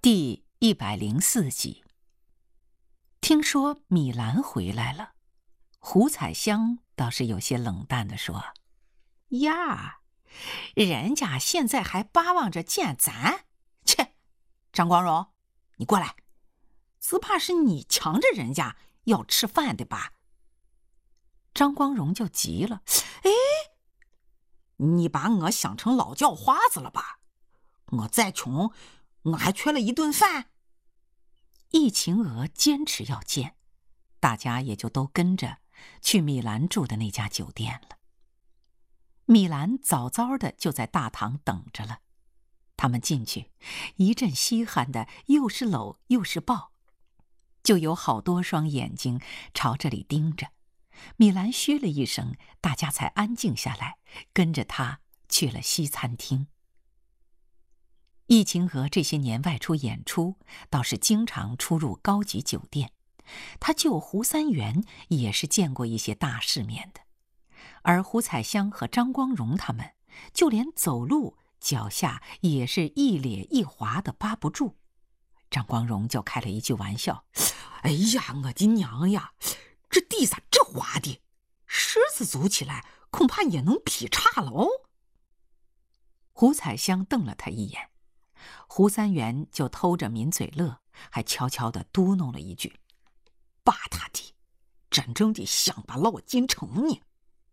第104集。听说米兰回来了，胡彩香倒是有些冷淡地说：“ 呀，人家现在还巴望着见咱，切！张光荣，你过来，只怕是你抢着人家要吃饭的吧？” 张光荣就急了：“ 哎，你把我想成老叫花子了吧？我再穷，我还缺了一顿饭。” 易晴娥坚持要见，大家也就都跟着去米兰住的那家酒店了。米兰早早的就在大堂等着了，他们进去，一阵稀罕的又是搂又是抱，就有好多双眼睛朝这里盯着。米兰嘘了一声，大家才安静下来，跟着他去了西餐厅。易晴娥这些年外出演出，倒是经常出入高级酒店。他舅胡三元也是见过一些大世面的，而胡彩香和张光荣他们，就连走路脚下也是一咧一滑的扒不住。张光荣就开了一句玩笑：“ 哎呀，我的娘呀，这地咋这滑的？石子走起来恐怕也能劈叉了哦。” 胡彩香瞪了他一眼，胡三元就偷着抿嘴乐，还悄悄地嘟哝了一句：“ 爸他的，真正的乡巴佬进城呢。”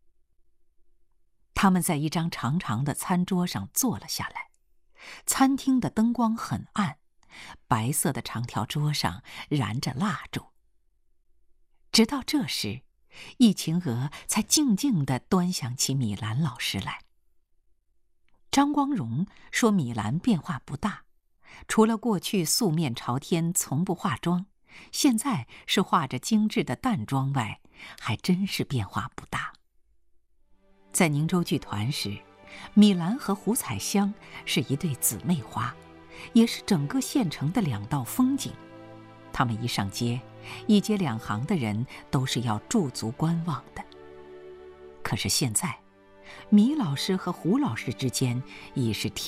他们在一张长长的餐桌上坐了下来，餐厅的灯光很暗，白色的长条桌上燃着蜡烛。直到这时，易晴娥才静静地端详起米兰老师来。张光荣说米兰变化不大，除了过去素面朝天从不化妆，现在是化着精致的淡妆外，还真是变化不大。在宁州剧团时，米兰和胡彩香是一对姊妹花，也是整个县城的两道风景。他们一上街，一街两行的人都是要驻足观望的。可是现在，米老师和胡老师之间已是